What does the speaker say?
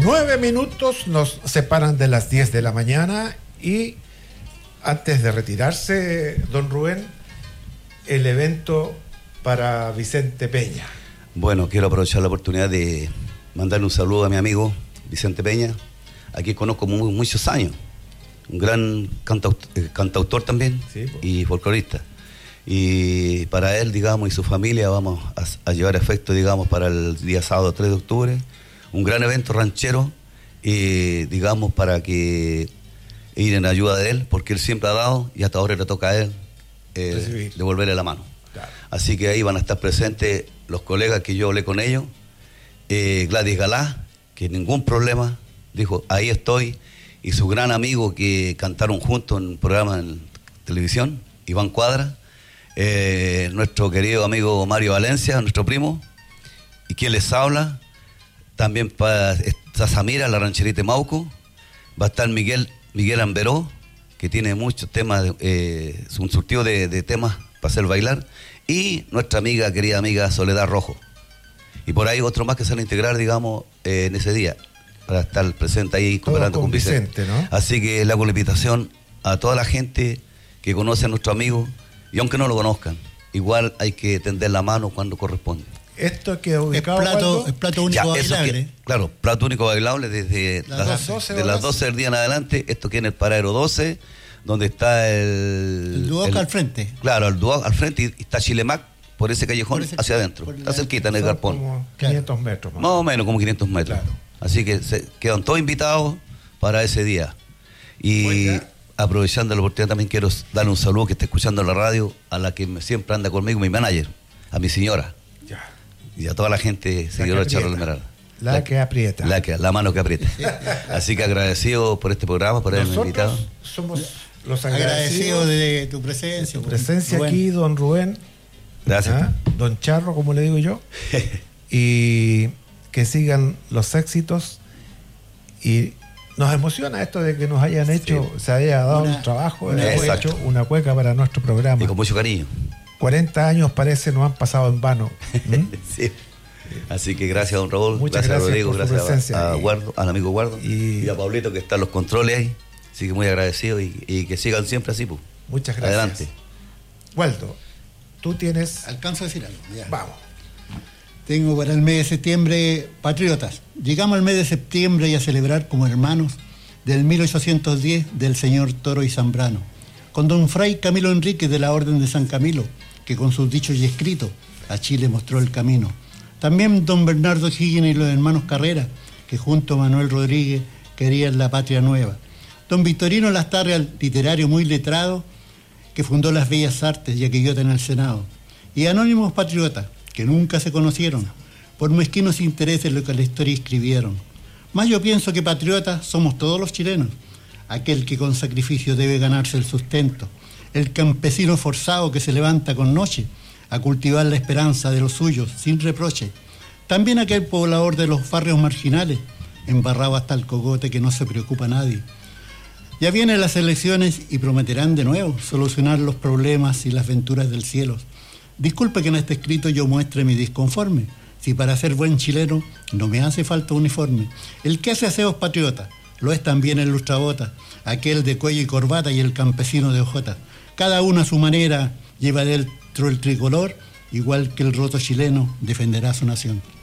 9 minutos nos separan de las 10 de la mañana y antes de retirarse, don Rubén, el evento para Vicente Peña. Bueno, quiero aprovechar la oportunidad de mandarle un saludo a mi amigo Vicente Peña, a quien conozco muchos años, un gran cantautor también, sí, y folclorista. Y para él, digamos, y su familia vamos a llevar efecto, digamos, para el día sábado 3 de octubre, un gran evento ranchero, digamos, para que ir en ayuda de él, porque él siempre ha dado y hasta ahora le toca a él devolverle la mano. Claro. Así que ahí van a estar presentes los colegas que yo hablé con ellos, Gladys Galá, que ningún problema, dijo, ahí estoy, y su gran amigo que cantaron juntos en un programa en televisión, Iván Cuadra, nuestro querido amigo Mario Valencia, nuestro primo, y quien les habla, también está Samira, la rancherita de Mauco, va a estar Miguel Amberó, que tiene muchos temas, un surtido de temas para hacer bailar, y nuestra querida amiga Soledad Rojo. Y por ahí otro más que se van a integrar, digamos, en ese día, para estar presente ahí cooperando con Vicente, ¿no? Así que le hago la invitación a toda la gente que conoce a nuestro amigo, y aunque no lo conozcan, igual hay que tender la mano cuando corresponde. Esto que ubicado es plato único bailable. Claro, plato único bailable desde las 12 del día en adelante. Esto que en el paradero 12, donde está el Duoc al frente. Claro, el Duoc al frente, y está Chilemac por ese callejón hacia adentro. Está cerquita en el Garpón. Como 500 metros. Más o menos como 500 metros. Claro. Así que quedan todos invitados para ese día. Y aprovechando la oportunidad también quiero darle un saludo que está escuchando la radio, a la que siempre anda conmigo, mi manager, a mi señora. Ya. Y a toda la gente seguidora de Charro Almeral. La que aprieta. La mano que aprieta. Así que agradecido por este programa, por haberme invitado. Somos los agradecidos de tu presencia. Tu presencia aquí, don Rubén. Gracias. Don Charro, como le digo yo. Y que sigan los éxitos. Y nos emociona esto de que nos hayan hecho, se haya dado un trabajo, hecho una cueca para nuestro programa. Y con mucho cariño. 40 años parece no han pasado en vano. Sí. Así que gracias, don Raúl. Muchas gracias Rodrigo, gracias a Guardo, al amigo Guardo y a Pablito, que está en los controles ahí. Así que muy agradecido y que sigan siempre así, pues. Muchas gracias. Adelante. Waldo, tú tienes... Alcanzo a decir algo. Ya. Vamos. Tengo para el mes de septiembre Patriotas. Llegamos al mes de septiembre y a celebrar como hermanos del 1810 del señor Toro y Zambrano, con don Fray Camilo Enríquez de la Orden de San Camilo, que con sus dichos y escritos a Chile mostró el camino. También don Bernardo Higgins y los hermanos Carrera, que junto a Manuel Rodríguez querían la patria nueva. Don Victorino Lastarria, literario muy letrado, que fundó las Bellas Artes y aquellota en el Senado. Y anónimos patriotas, que nunca se conocieron, por mezquinos intereses lo que la historia escribieron. Más yo pienso que patriotas somos todos los chilenos, aquel que con sacrificio debe ganarse el sustento, el campesino forzado que se levanta con noche a cultivar la esperanza de los suyos sin reproche, también aquel poblador de los barrios marginales, embarrado hasta el cogote que no se preocupa a nadie. Ya vienen las elecciones y prometerán de nuevo solucionar los problemas y las venturas del cielo. Disculpe que en este escrito yo muestre mi disconforme, si para ser buen chileno no me hace falta uniforme. El que hace aseo es patriota, lo es también el lustrabota, aquel de cuello y corbata y el campesino de hojota. Cada uno a su manera lleva dentro el tricolor, igual que el roto chileno defenderá su nación.